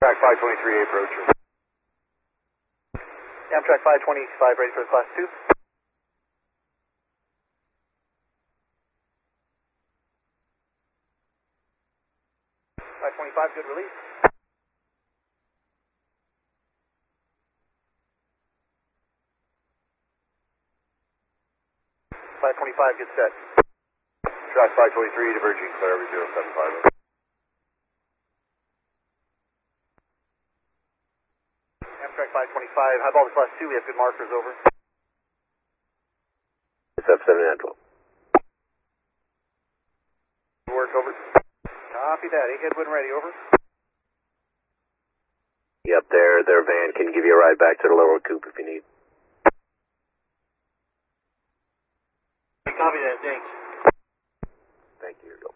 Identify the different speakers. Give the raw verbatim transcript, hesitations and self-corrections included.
Speaker 1: Track five twenty-three, approach.
Speaker 2: Amtrak five twenty-five, ready for the class two. five twenty-five, good release. five twenty-five, good set.
Speaker 1: Track five twenty-three, diverging, clear over zero seven five.
Speaker 2: Amtrak five twenty-five, high ball to class two, we have good markers, over.
Speaker 1: It's F seven natural.
Speaker 2: Work, over. Copy that, eight headwind ready, over.
Speaker 1: Yep, their, their van can give you a ride back to the lower coupe if you need.
Speaker 2: Copy that, thanks.
Speaker 1: Thank you.